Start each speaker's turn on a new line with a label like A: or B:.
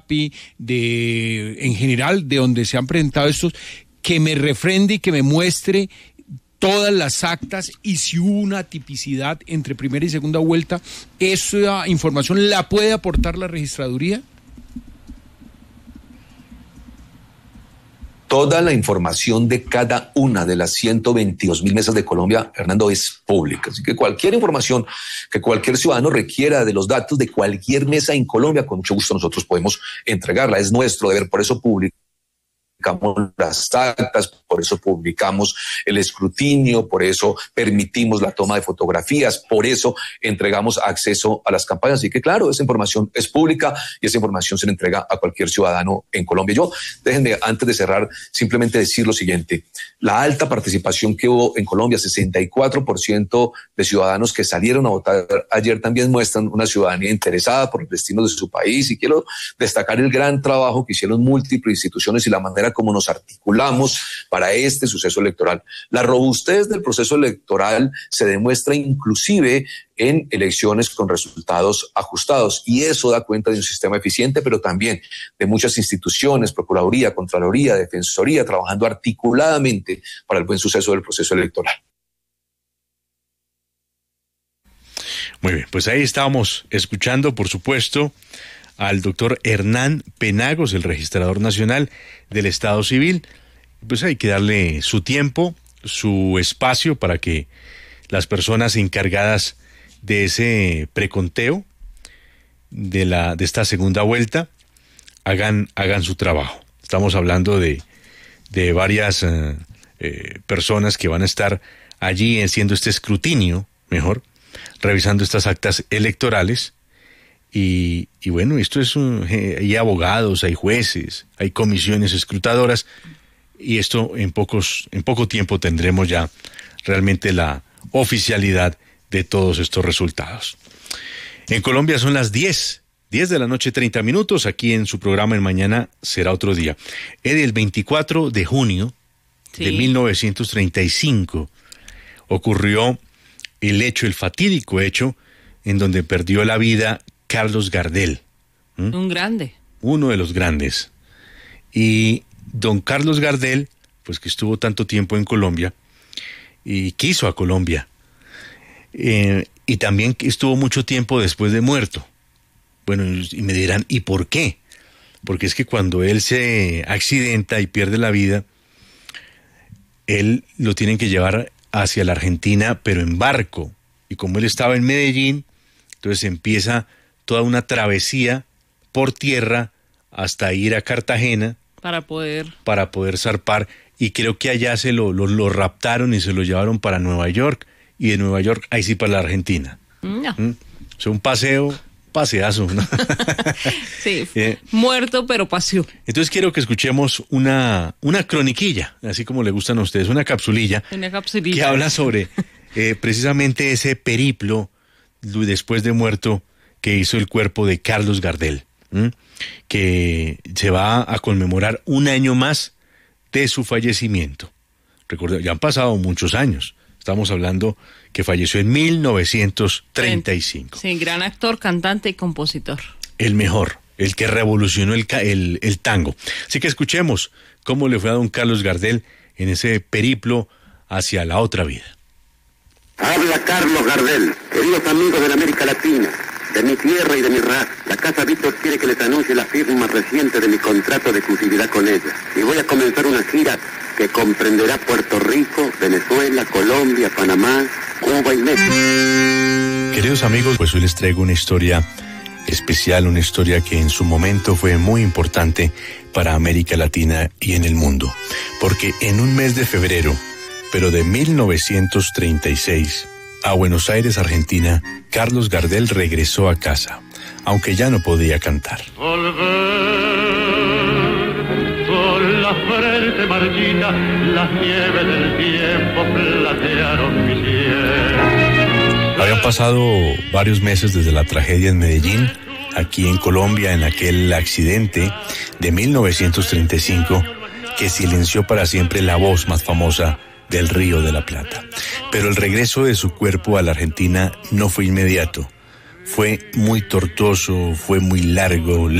A: INAPI, en general, de donde se han presentado estos, que me refrende y que me muestre todas las actas y si hubo una tipicidad entre primera y segunda vuelta? ¿Esa información la puede aportar la registraduría?
B: Toda la información de cada una de las 122.000 mesas de Colombia, Hernando, es pública. Así que cualquier información que cualquier ciudadano requiera de los datos de cualquier mesa en Colombia, con mucho gusto nosotros podemos entregarla. Es nuestro deber, por eso publicamos las actas, por eso publicamos el escrutinio, por eso permitimos la toma de fotografías, por eso entregamos acceso a las campañas. Así que claro, esa información es pública y esa información se le entrega a cualquier ciudadano en Colombia. Déjenme, antes de cerrar, simplemente decir lo siguiente: la alta participación que hubo en Colombia, 64% de ciudadanos que salieron a votar ayer, también muestran una ciudadanía interesada por el destino de su país, y quiero destacar el gran trabajo que hicieron múltiples instituciones y la manera como nos articulamos para este suceso electoral. La robustez del proceso electoral se demuestra inclusive en elecciones con resultados ajustados, y eso da cuenta de un sistema eficiente, pero también de muchas instituciones, Procuraduría, Contraloría, Defensoría, trabajando articuladamente para el buen suceso del proceso electoral.
C: Muy bien, pues ahí estábamos escuchando, por supuesto, al doctor Hernán Penagos, el registrador nacional del Estado Civil. Pues hay que darle su tiempo, su espacio para que las personas encargadas de ese preconteo de esta segunda vuelta hagan su trabajo. Estamos hablando de varias personas que van a estar allí haciendo este escrutinio, revisando estas actas electorales. Y bueno, esto es hay abogados, hay jueces, hay comisiones escrutadoras, y esto en poco tiempo tendremos ya realmente la oficialidad de todos estos resultados. En Colombia son las 10 de la noche, 30 minutos, aquí en su programa En Mañana Será Otro Día. El 24 de junio de 1935 ocurrió el fatídico hecho en donde perdió la vida Carlos Gardel.
D: Un grande. Uno
C: de los grandes. Y don Carlos Gardel, pues que estuvo tanto tiempo en Colombia y quiso a Colombia. Y también estuvo mucho tiempo después de muerto. Bueno, y me dirán, ¿y por qué? Porque es que cuando él se accidenta y pierde la vida, él lo tienen que llevar hacia la Argentina, pero en barco. Y como él estaba en Medellín, entonces empieza toda una travesía por tierra hasta ir a Cartagena
D: para poder
C: zarpar, y creo que allá se lo raptaron y se lo llevaron para Nueva York, y de Nueva York ahí sí para la Argentina.
D: No.
C: O sea, un paseazo, ¿no?
D: Sí, muerto pero paseó.
C: Entonces quiero que escuchemos una croniquilla, así como le gustan a ustedes, una capsulilla que habla sobre precisamente ese periplo después de muerto que hizo el cuerpo de Carlos Gardel, que se va a conmemorar un año más de su fallecimiento. Recuerda, ya han pasado muchos años. Estamos hablando que falleció en 1935.
D: Sí, gran actor, cantante y compositor.
C: El mejor, el que revolucionó el tango. Así que escuchemos cómo le fue a don Carlos Gardel en ese periplo hacia la otra vida.
E: Habla Carlos Gardel, queridos amigos de la América Latina, de mi tierra y de mi raza. La Casa Víctor quiere que les anuncie la firma reciente de mi contrato de exclusividad con ella. Y voy a comenzar una gira que comprenderá Puerto Rico, Venezuela, Colombia, Panamá, Cuba y México.
C: Queridos amigos, pues hoy les traigo una historia especial, una historia que en su momento fue muy importante para América Latina y en el mundo. Porque en un mes de febrero, pero de 1936, a Buenos Aires, Argentina, Carlos Gardel regresó a casa, aunque ya no podía cantar.
F: Con la frente marchita, las nieves del tiempo platearon mi cielo.
C: Habían pasado varios meses desde la tragedia en Medellín, aquí en Colombia, en aquel accidente de 1935 que silenció para siempre la voz más famosa del Río de la Plata. Pero el regreso de su cuerpo a la Argentina no fue inmediato. Fue muy tortuoso, fue muy largo.